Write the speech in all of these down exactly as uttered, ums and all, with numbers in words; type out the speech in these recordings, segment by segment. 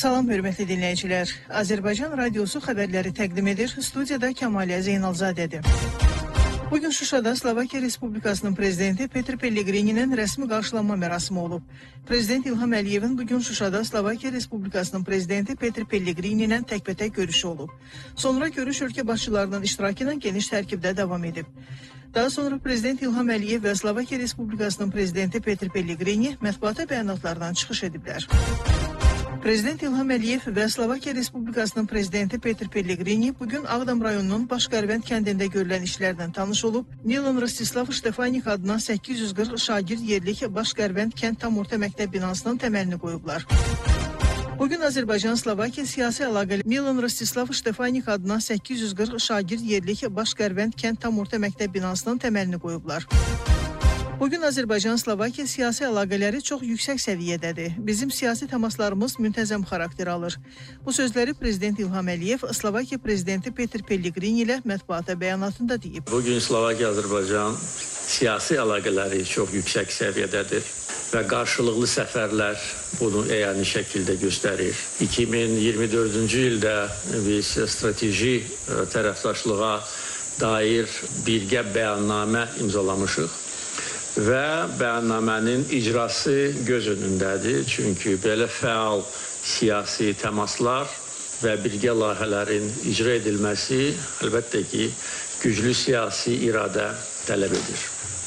Salam hörmətli dinləyicilər. Azərbaycan Radiosu xəbərləri təqdim edir. Studiyada Kəmaliyə Zeynalzadədir. Bugün Şuşada Slovakiya Respublikasının prezidenti Petr Pellegrininin rəsmi qarşılanma mərasimi olub. Prezident İlham Əliyevin bugün Şuşada Slovakiya Respublikasının prezidenti Petr Pellegrini ilə təkbətək görüşü olub. Sonra görüş ölkə başçılarının iştirakı ilə geniş tərkibdə davam edib. Daha sonra Prezident İlham Əliyev və Slovakiya Respublikasının prezidenti Petr Pellegrini mətbuata bəyanatlardan çıxış ediblər. Prezident İlham Əliyev və Slovakiya Respublikasının prezidenti Petr Pellegrini bugün Ağdam rayonunun Başqərvənd kəndində görülən işlərdən tanış olub, Milan Rostislav Ştefanik adına səkkiz yüz qırx şagird yerlik Başqərvənd kənd tam orta məktəb binasının təməlini qoyublar. Bugün Azərbaycan-Slovakiya siyasi əlaqəli Milan Rostislav Ştefanik adına səkkiz yüz qırx şagird yerlik Başqərvənd kənd tam orta məktəb binasının təməlini qoyublar. Bugün Azərbaycan-Slovakiya siyasi əlaqələri çox yüksək səviyyədədir. Bizim siyasi təmaslarımız müntəzəm xarakter alır. Bu sözləri Prezident İlham Əliyev Slovakiya Prezidenti Petr Pellegrini ilə mətbuata bəyanatında deyib. Bugün Slovakiya-Azərbaycan siyasi əlaqələri çox yüksək səviyyədədir və qarşılıqlı səfərlər bunu əyani şəkildə göstərir. iki min iyirmi dördüncü ildə biz strateji tərəfdaşlığa dair birgə bəyannamə imzalamışıq. Və bəyannamənin icrası göz önündədir. Çünki belə fəal siyasi təmaslar və birgə layihələrin icra edilməsi əlbəttə ki, güclü siyasi iradə tələb edir.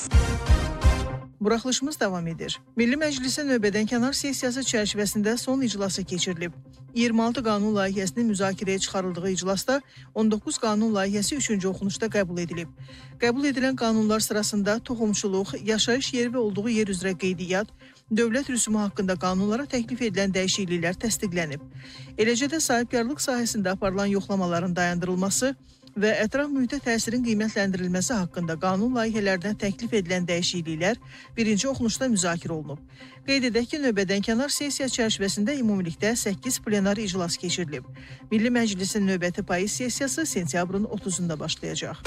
Buraxılışımız davam edir. Milli Məclisin növbədənkənar sessiyası çərçivəsində son iclası keçirilib. iyirmi altı qanun layihəsinin müzakirəyə çıxarıldığı iclasda on doqquz qanun layihəsi üçüncü oxunuşda qəbul edilib. Qəbul edilən qanunlar sırasında toxumçuluq, yaşayış yeri və olduğu yer üzrə qeydiyyat, dövlət rüsumu haqqında qanunlara təklif edilən dəyişikliklər təsdiqlənib. Eləcə də sahibkarlıq sahəsində aparılan yoxlamaların dayandırılması və ətraf mühitə təsirin qiymətləndirilməsi haqqında qanun layihələrinə təklif edilən dəyişikliklər birinci oxunuşda müzakirə olunub. Qeyd edək ki, növbədənkənar sessiya çərçivəsində ümumilikdə səkkiz plenar iclas keçirilib. Milli Məclisin növbəti payız sessiyası sentyabrın otuzunda başlayacaq.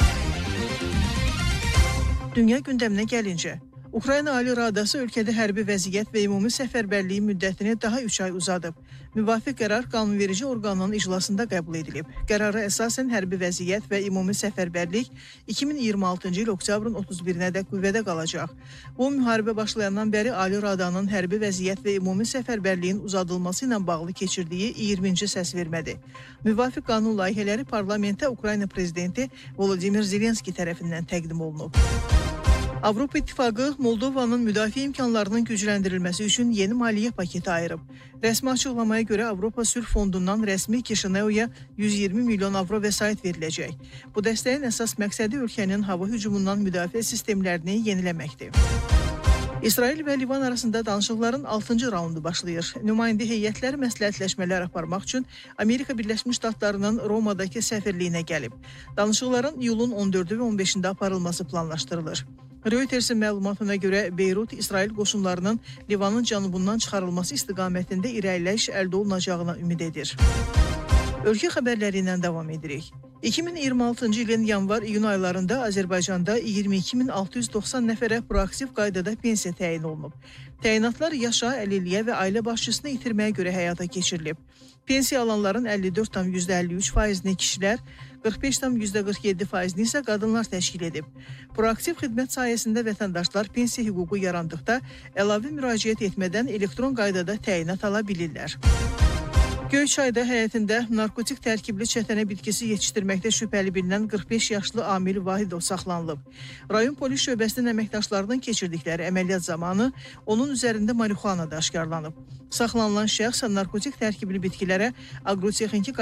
Dünya gündəminə gəlincə, Ukrayna Ali Radası ölkədə hərbi vəziyyət və ümumi səfərbərliyi müddətini daha üç ay uzadıb. Müvafiq qərar qanunverici orqanın iclasında qəbul edilib. Qərara əsasən hərbi vəziyyət və ümumi səfərbərlik iki min iyirmi altıncı il oktyabrın otuz birinə də qüvvədə qalacaq. Bu, müharibə başlayandan bəri Ali Radanın hərbi vəziyyət və ümumi səfərbərliyin uzadılması ilə bağlı keçirdiyi iyirminci səsvermədir. Müvafiq qanun layihələri parlamentə Ukrayna prezidenti Volodimir Zelenski tərəfindən təqdim olunub. Avropa İttifaqı Moldovanın müdafiə imkanlarının gücləndirilməsi üçün yeni maliyyə paketi ayırıb. Rəsmi açıqlamaya görə Avropa Sülh Fondundan rəsmi Kişinevya yüz iyirmi milyon avro vəsait veriləcək. Bu dəstəyin əsas məqsədi ölkənin hava hücumundan müdafiə sistemlərini yeniləməkdir. İsrail və Livan arasında danışıqların altıncı raundu başlayır. Nümayəndə heyətlər məsləhətləşmələr aparmaq üçün Amerika Birləşmiş Ştatlarının Romadakı səfirliyinə gəlib. Danışıqların iyulun on dördü və on beşində aparılması planlaşdırılır. Reutersin məlumatına görə Beyrut, İsrail qoşunlarının Livanın cənubundan çıxarılması istiqamətində irəliləyiş əldə olunacağına ümid edir. Ölkə xəbərləri ilə davam edirik. iki min iyirmi altıncı ilin yanvar-iyun aylarında Azərbaycanda iyirmi iki min altı yüz doxsan nəfərə proaktiv qaydada pensiya təyin olunub. Təyinatlar yaşa, əlilliyə və ailə başçısını itirməyə görə həyata keçirilib. Pensiya alanların əlli dörd tam yüzdə əlli üç faizini kişilər, qırx beş tam yüzdə qırx yeddi faizini isə qadınlar təşkil edib. Proaktiv xidmət sayəsində vətəndaşlar pensiya hüququ yarandıqda əlavə müraciət etmədən elektron qaydada təyinat ala bilirlər. Göyçayda həyətində narkotik tərkibli çətənə bitkisi yetişdirməkdə şübhəli bilinən qırx beş yaşlı Amil Vahidov saxlanılıb. Rayon polis şöbəsinin əməkdaşlarının keçirdikləri əməliyyat zamanı onun üzərində marihuana da aşkarlanıb. Saxlanılan şəxs narkotik tərkibli bitkilərə aqrotexniki